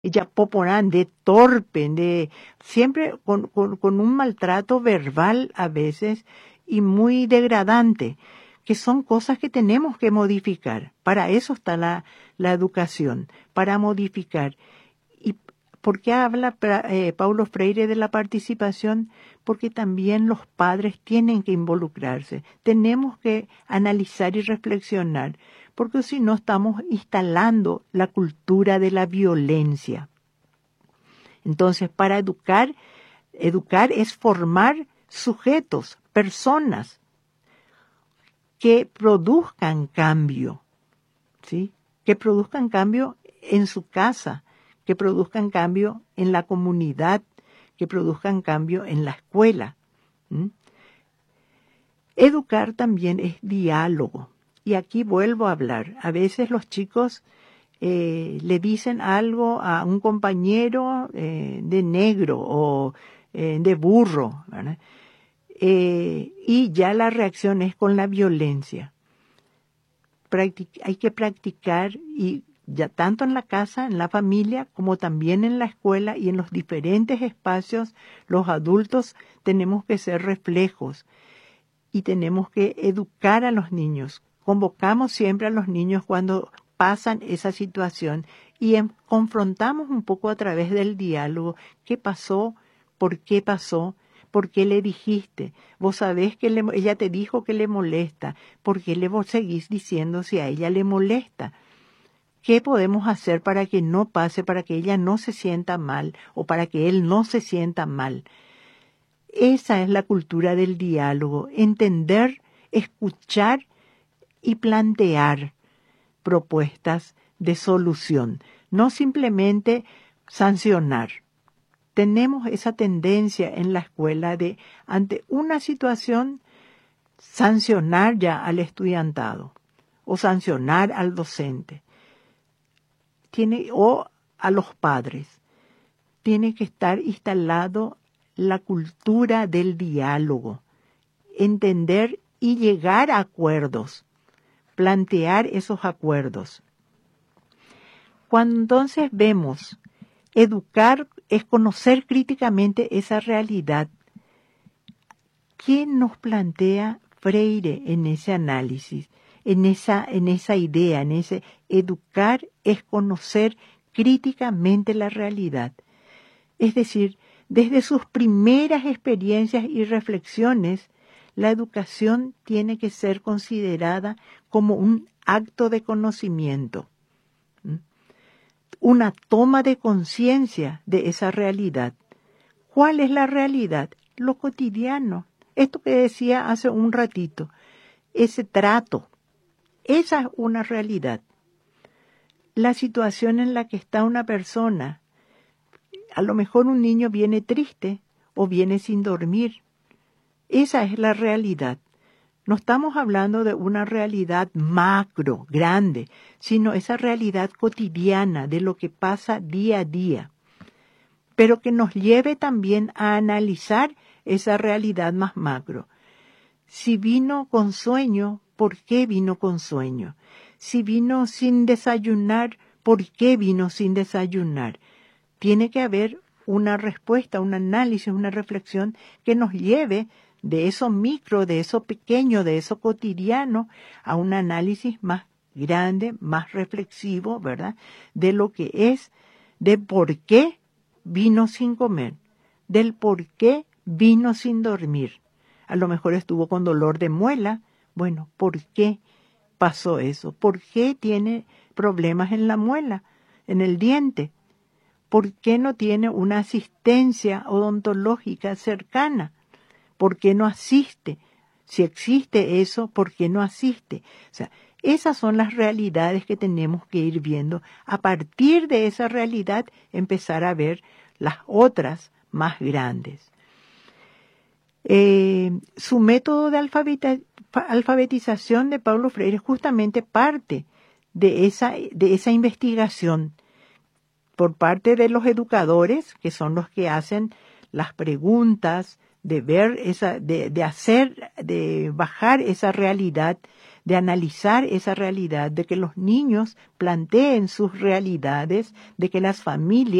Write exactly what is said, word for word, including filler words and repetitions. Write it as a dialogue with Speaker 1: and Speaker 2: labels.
Speaker 1: ella poporán, de torpe, de siempre con, con, con un maltrato verbal a veces y muy degradante, que son cosas que tenemos que modificar. Para eso está la, la educación, para modificar. ¿Y por qué habla eh, Paulo Freire de la participación? Porque también los padres tienen que involucrarse. Tenemos que analizar y reflexionar, porque si no estamos instalando la cultura de la violencia. Entonces, para educar, educar es formar sujetos, personas que produzcan cambio, ¿sí? Que produzcan cambio en su casa, que produzcan cambio en la comunidad, que produzcan cambio en la escuela. ¿Mm? Educar también es diálogo. Y aquí vuelvo a hablar. A veces los chicos eh, le dicen algo a un compañero eh, de negro o eh, de burro, ¿verdad? Eh, y ya la reacción es con la violencia. Practic- hay que practicar y ya tanto en la casa, en la familia, como también en la escuela y en los diferentes espacios, los adultos tenemos que ser reflejos y tenemos que educar a los niños. Convocamos siempre a los niños cuando pasan esa situación y en, confrontamos un poco a través del diálogo qué pasó, por qué pasó, por qué le dijiste, vos sabés que le, ella te dijo que le molesta, por qué le vos seguís diciendo si a ella le molesta. ¿Qué podemos hacer para que no pase, para que ella no se sienta mal o para que él no se sienta mal? Esa es la cultura del diálogo, entender, escuchar y plantear propuestas de solución, no simplemente sancionar. Tenemos esa tendencia en la escuela de, ante una situación, sancionar ya al estudiantado o sancionar al docente. Tiene, o a los padres. Tiene que estar instalado la cultura del diálogo, entender y llegar a acuerdos, plantear esos acuerdos. Cuando entonces vemos, educar es conocer críticamente esa realidad. ¿Qué nos plantea Freire en ese análisis, en esa, en esa idea, en ese educar es conocer críticamente la realidad? Es decir, desde sus primeras experiencias y reflexiones, la educación tiene que ser considerada como un acto de conocimiento, ¿Mm? una toma de conciencia de esa realidad. ¿Cuál es la realidad? Lo cotidiano. Esto que decía hace un ratito, ese trato, esa es una realidad. La situación en la que está una persona, a lo mejor un niño viene triste o viene sin dormir. Esa es la realidad. No estamos hablando de una realidad macro, grande, sino esa realidad cotidiana de lo que pasa día a día, pero que nos lleve también a analizar esa realidad más macro. Si vino con sueño, ¿por qué vino con sueño? Si vino sin desayunar, ¿por qué vino sin desayunar? Tiene que haber una respuesta, un análisis, una reflexión que nos lleve de eso micro, de eso pequeño, de eso cotidiano, a un análisis más grande, más reflexivo, ¿verdad? De lo que es, de por qué vino sin comer, del por qué vino sin dormir. A lo mejor estuvo con dolor de muela. Bueno, ¿por qué pasó eso? ¿Por qué tiene problemas en la muela, en el diente? ¿Por qué no tiene una asistencia odontológica cercana? ¿Por qué no asiste? Si existe eso, ¿por qué no asiste? O sea, esas son las realidades que tenemos que ir viendo. A partir de esa realidad, empezar a ver las otras más grandes. Eh, su método de alfabeta, alfabetización de Paulo Freire justamente parte de esa, de esa investigación por parte de los educadores, que son los que hacen las preguntas, de ver esa, de, de hacer, de bajar esa realidad, de analizar esa realidad, de que los niños planteen sus realidades, de que las familias